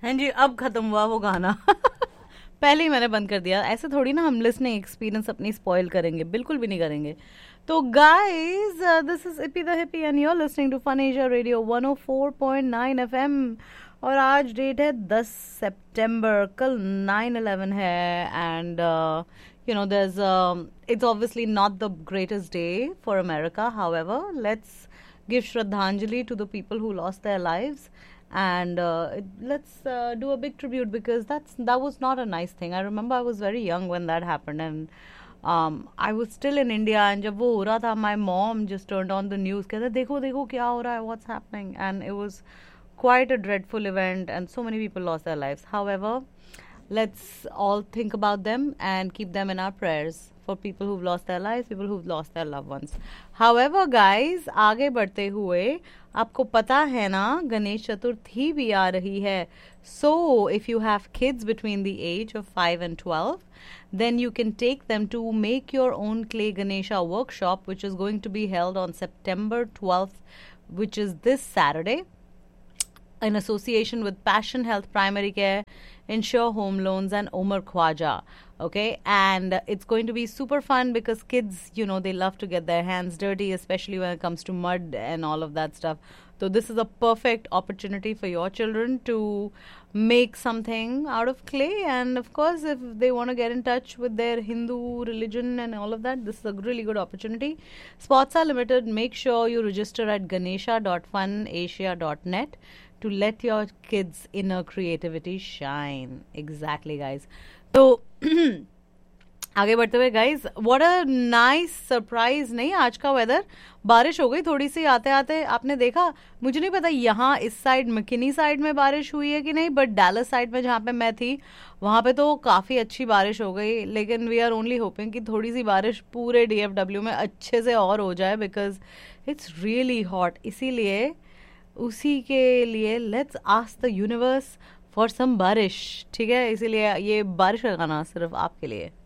हाँ जी, अब खत्म हुआ वो गाना। पहले ही मैंने बंद कर दिया। ऐसे थोड़ी ना हम लिसनिंग एक्सपीरियंस अपनी स्पॉइल करेंगे, बिल्कुल भी नहीं करेंगे। तो guys, this is EP the hippie and you are listening to fun Asia radio 104.9 FM. और आज डेट है 10 सितंबर, कल 9/11 है। And you know there's it's obviously not the greatest day for America. However, let's give shraddhanjali to the people who lost their lives, and let's do a big tribute, because that was not a nice thing. I remember I was very young when that happened, and I was still in India, and जब वो हो रहा था, my mom just turned on the news, कहते देखो देखो क्या हो रहा है, what's happening, and it was quite a dreadful event, and so many people lost their lives. However, let's all think about them and keep them in our prayers for people who've lost their lives, people who've lost their loved ones. However, guys, आगे बढ़ते हुए आपको पता है ना, गणेश चतुर्थी भी आ रही है. So, if you have kids between the age of 5 and 12, then you can take them to make your own clay Ganesha workshop, which is going to be held on September 12th, which is this Saturday, in association with Passion Health Primary Care, Insure Home Loans, and Omar Khwaja. Okay, and it's going to be super fun because kids, you know, they love to get their hands dirty, especially when it comes to mud and all of that stuff. So this is a perfect opportunity for your children to make something out of clay. And of course, if they want to get in touch with their Hindu religion and all of that, this is a really good opportunity. Spots are limited. Make sure you register at ganesha.funasia.net to let your kids' inner creativity shine. Exactly, guys. So आगे बढ़ते हुए guys, what a nice surprise. नहीं, आज का weather, बारिश हो गई थोड़ी सी आते आते. आपने देखा, मुझे नहीं पता यहाँ इस साइड मकिनी साइड में बारिश हुई है कि नहीं, बट डैलस साइड में जहाँ पे मैं थी वहाँ पे तो काफ़ी अच्छी बारिश हो गई. लेकिन वी आर ओनली होपिंग कि थोड़ी सी बारिश पूरे DFW में अच्छे से और हो जाए, बिकॉज इट्स रियली हॉट. इसीलिए उसी के लिए let's ask the universe for some बारिश. ठीक है, इसीलिए ये बारिश का गाना सिर्फ आपके लिए.